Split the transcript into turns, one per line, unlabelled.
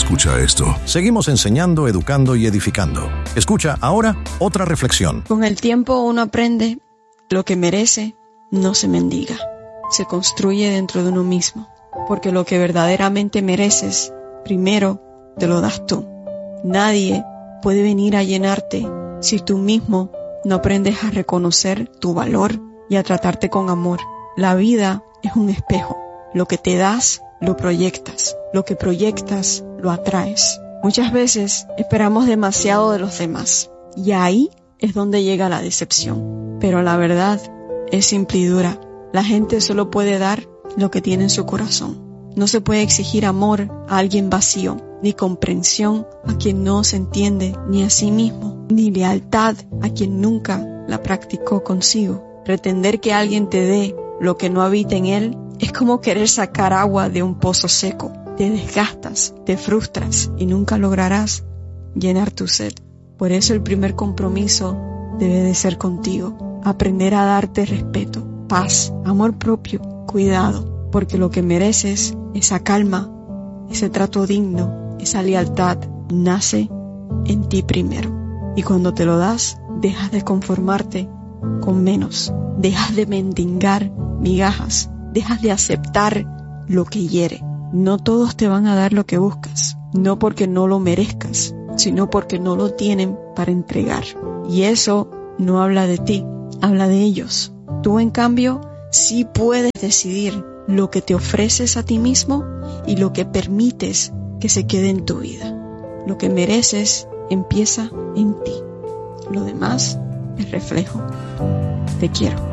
escucha esto.
Seguimos enseñando, educando y edificando. Escucha ahora otra reflexión.
Con el tiempo uno aprende lo que merece no se mendiga, se construye dentro de uno mismo, porque lo que verdaderamente mereces, primero te lo das tú. Nadie puede venir a llenarte si tú mismo no aprendes a reconocer tu valor y a tratarte con amor. La vida es un espejo. Lo que te das, lo proyectas. Lo que proyectas, lo atraes. Muchas veces esperamos demasiado de los demás y ahí es donde llega la decepción. Pero la verdad es simple y dura. La gente solo puede dar lo que tiene en su corazón. No se puede exigir amor a alguien vacío, ni comprensión a quien no se entiende ni a sí mismo, ni lealtad a quien nunca la practicó consigo. Pretender que alguien te dé lo que no habita en él es como querer sacar agua de un pozo seco. Te desgastas, te frustras y nunca lograrás llenar tu sed. Por eso el primer compromiso debe de ser contigo. Aprender a darte respeto, paz, amor propio, cuidado, porque lo que mereces, esa calma, ese trato digno, esa lealtad, nace en ti primero. Y cuando te lo das, dejas de conformarte con menos, dejas de mendigar migajas, dejas de aceptar lo que hiere. No todos te van a dar lo que buscas, no porque no lo merezcas, sino porque no lo tienen para entregar. Y eso no habla de ti, habla de ellos. Tú, en cambio, sí puedes decidir lo que te ofreces a ti mismo y lo que permites que se quede en tu vida. Lo que mereces empieza en ti. Lo demás es reflejo. Te quiero.